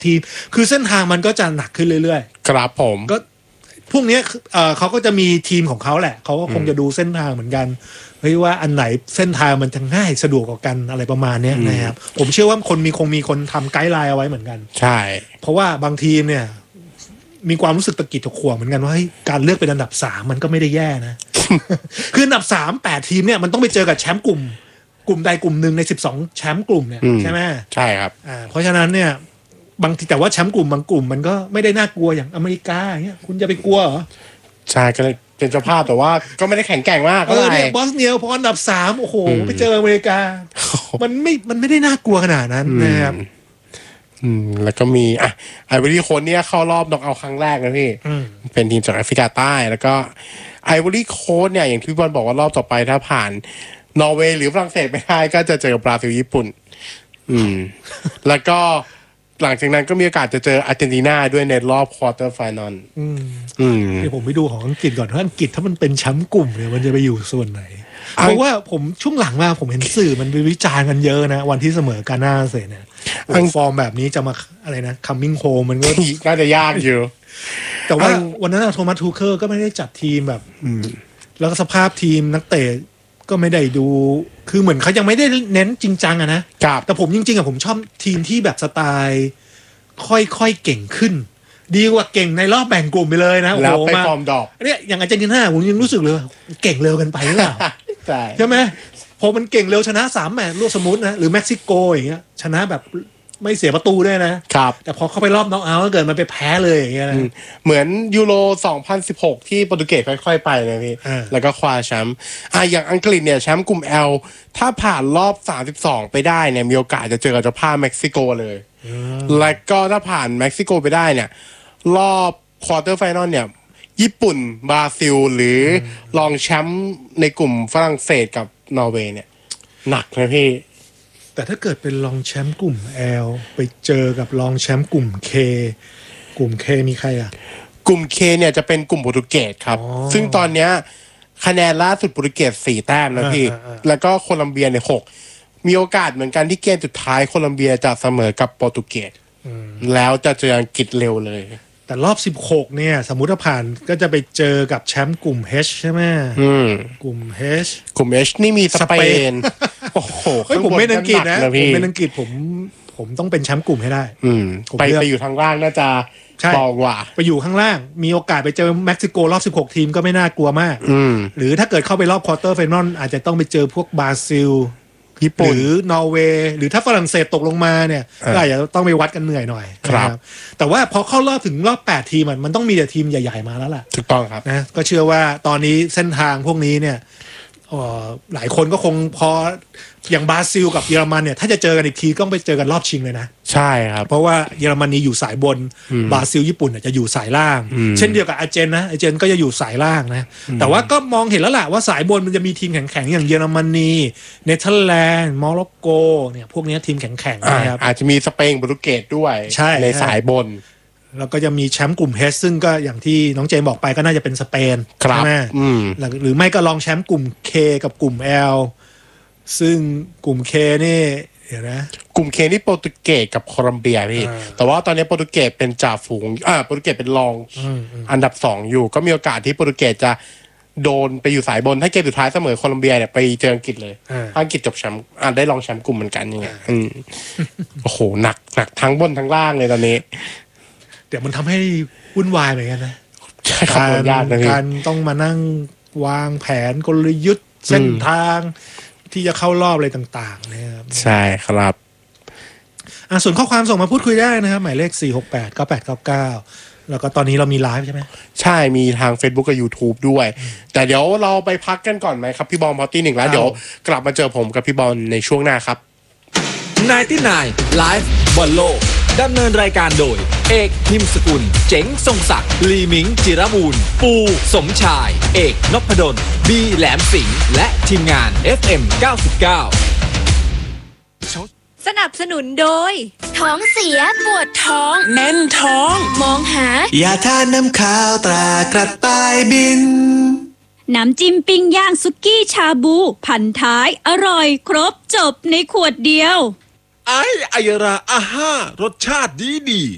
ทีมคือเส้นทางมันก็จะหนักขึ้นเรื่อยๆครับผมก็พวกนี้เขาก็จะมีทีมของเขาแหละเขาก็คงจะดูเส้นทางเหมือนกันเฮ้ยว่าอันไหนเส้นทางมันจะง่ายสะดวกกว่ากันอะไรประมาณนี้นะครับผมเชื่อว่าคงมีคนทำไกด์ไลน์เอาไว้เหมือนกันใช่เพราะว่าบางทีมเนี่ยมีความรู้สึกตะกิดตะขวงเหมือนกันว่าการเลือกเป็นอันดับ3มันก็ไม่ได้แย่นะ คืออันดับ3 8ทีมเนี่ยมันต้องไปเจอกับแชมป์กลุ่มใดกลุ่มหนึ่งใน12แชมป์กลุ่มเนี่ยใช่ไหมใช่ครับเพราะฉะนั้นเนี่ยบางทีแต่ว่าแชมป์กลุ่มบางกลุ่มมันก็ไม่ได้น่ากลัวอย่างอเมริกาอย่างเงี้ยคุณจะไปกลัวเหรอใช่ก็เลยเป็นเจ้าภาพแต่ว่าก็ไม่ได้แข็งแกร่งมากเนี่ยบอสเนียพออันดับ3โอ้โหไปเจออเมริกามันไม่ได้น่ากลัวขนาดนั้นนะครับแล้วก็มีไอวอรี่โค้ชเนี่ยเข้ารอบน็อกเอาท์ครั้งแรกนะพี่เป็นทีมจากแอฟริกาใต้แล้วก็ไอวอรี่โค้ชเนี่ยอย่างที่พี่บอลบอกว่ารอบต่อไปถ้าผ่านนอร์เวย์หรือฝรั่งเศสไม่ได้ก็จะเจอบราซิลญี่ปุ่นแล้วก็หลังจากนั้นก็มีโอกาสจะเจออาร์เจนตินาด้วยในรอบควอเตอร์ไฟนอลเดี๋ยวผมไปดูของอังกฤษก่อนถ้าอังกฤษถ้ามันเป็นแชมป์กลุ่มเนี่ยมันจะไปอยู่ส่วนไหนเพราะว่าผมช่วงหลังมาผมเห็นสื่อมันไปวิจารณ์กันเยอะนะวันที่เสมอกาน่าเสร็จเนี่ยฟอร์มแบบนี้จะมาอะไรนะ coming home มันก็น่าจะยากอยู่แต่ว่าวันนั้นโทมัสทูเคิลก็ไม่ได้จัดทีมแบบแล้วก็สภาพทีมนักเตะก็ไม่ได้ดูคือเหมือนเขายังไม่ได้เน้นจริงจังอะนะแต่ผมจริงๆผมชอบทีมที่แบบสไตล์ค่อยๆเก่งขึ้นดีกว่าเก่งในรอบแบ่งกลุ่มไปเลยนะแล้วไปฟอร์มดอกเนี่ยอย่างอาร์เจนตินาผมยังรู้สึกเลยเก่งเร็วกันไปหรือเปล่าใช่ไหมพอมันเก่งเร็วชนะ3 แมตช์รวดสมมุตินะหรือเม็กซิโกอย่างเงี้ยชนะแบบไม่เสียประตูด้วยนะครับแต่พอเข้าไปรอบน็อกเอาท์ก็เกิดมันไปแพ้เลยอย่างเงี้ยเหมือนยูโร2016ที่โปรตุเกสค่อยๆไปนะพี่แล้วก็คว้าแชมป์อย่างอังกฤษเนี่ยแชมป์กลุ่ม L ถ้าผ่านรอบ32ไปได้เนี่ยมีโอกาสจะเจอกับเจ้าภาพเม็กซิโกเลยแล้วก็ถ้าผ่านเม็กซิโกไปได้เนี่ยรอบควอเตอร์ไฟนอลเนี่ยญี่ปุ่นบราซิลหรือรองแชมป์ในกลุ่มฝรั่งเศสกับนอร์เวย์เนี่ยหนักนะพี่แต่ถ้าเกิดเป็นรองแชมป์กลุ่ม L ไปเจอกับรองแชมป์กลุ่ม K กลุ่ม K มีใครอ่ะกลุ่ม K เนี่ยจะเป็นกลุ่มโปรตุเกสครับซึ่งตอนเนี้ยคะแนนล่าสุดโปรตุเกส4 แต้มนะพี่แล้วก็โคลัมเบียเนี่ย6มีโอกาสเหมือนกันที่เกมสุดท้ายโคลัมเบียจะเสมอกับโปรตุเกสแล้วจะเจออังกฤษเร็วเลยแต่รอบ16เนี่ยสมมุติถ้าผ่านก็จะไปเจอกับแชมป์กลุ่ม H ใช่ไหมกลุ่ม H นี่มีสเปนโอ้โหผมไม่อังกฤษนะผมเป็นอังกฤษผมต้องเป็นแชมป์กลุ่มให้ได้ไปอยู่ทางล่างน่าจะเบากว่าไปอยู่ข้างล่างมีโอกาสไปเจอเม็กซิโกรอบ16ทีมก็ไม่น่ากลัวมากหรือถ้าเกิดเข้าไปรอบควอเตอร์ไฟนอลอาจจะต้องไปเจอพวกบราซิลญี่ปุ่นหรือนอร์เวย์หรือถ้าฝรั่งเศสตกลงมาเนี่ยก็อาจจะต้องไปวัดกันเหนื่อยหน่อยครับแต่ว่าพอเข้ารอบถึงรอบ8ทีมมันต้องมีแต่ทีมใหญ่ๆมาแล้วล่ะถูกต้องครับนะก็เชื่อว่าตอนนี้เส้นทางพวกนี้เนี่ยหลายคนก็คงพออย่างบราซิลกับเยอรมันเนี่ยถ้าจะเจอกันอีกทีต้องไปเจอกันรอบชิงเลยนะใช่ครับเพราะว่าเยอรมนีอยู่สายบนบราซิลญี่ปุ่นจะอยู่สายล่างเช่นเดียวกับอาร์เจนนะอาร์เจนก็จะอยู่สายล่างนะแต่ว่าก็มองเห็นแล้วแหละว่าสายบนมันจะมีทีมแข็งๆอย่างเยอรมนีเนเธอร์แลนด์โมร็อกโกเนี่ยพวกนี้ทีมแข็งๆนะครับอาจจะมีสเปนโปรตุเกสด้วยในสายบนแล้วก็จะมีแชมป์กลุ่ม H ซึ่งก็อย่างที่น้องเจมบอกไปก็น่าจะเป็นสเปนใช่ไหมหรือไม่ก็ลองแชมป์กลุ่ม K กับกลุ่ม L ซึ่งกลุ่ม K นี่เดี๋ยวนะกลุ่ม K นี่โปรตุเกสกับโคลัมเบียพี่แต่ว่าตอนนี้โปรตุเกสเป็นจ่าฝูงโปรตุเกสเป็นรองอันดับ2อยู่ก็มีโอกาสที่โปรตุเกสจะโดนไปอยู่สายบนถ้าเกมสุดท้ายเสมอโคลัมเบียเนี่ยไปเจออังกฤษเลยอังกฤษจบแชมป์ได้รองแชมป์กลุ่มเหมือนกันอย่างเงี้ยโอ้โหหนักทั้งบนทั้งล่างเลยตอนนี้เดี๋ยวมันทำให้วุ่นวายเหมือนกันนะการต้องมานั่งวางแผนกลยุทธ์เส้นทางที่จะเข้ารอบอะไรต่างๆนะครับใช่ครับส่วนข้อความส่งมาพูดคุยได้นะครับหมายเลข4689899แล้วก็ตอนนี้เรามีไลฟ์ใช่ไหมใช่มีทาง Facebook กับ YouTube ด้วยแต่เดี๋ยวเราไปพักกันก่อนไหมครับพี่บอลพอตี้1แล้วเดี๋ยวกลับมาเจอผมกับพี่บอลในช่วงหน้าครับ 99 Live บอลโลกดำเนินรายการโดยเอกพิมพ์สกุลเจ๋งทรงศักดิ์ลีมิงจิรบูรณ์ปูสมชายเอกนพดลบีแหลมสิงห์และทีมงาน FM 99 สนับสนุนโดยท้องเสียปวดท้องแน่นท้องมองหายาทาน้ำข้าวตรากระต่ายบินน้ำจิ้มปิ้งย่างสุกี้ชาบูพันท้ายอร่อยครบจบในขวดเดียวไอราอาห้ารสชาติดี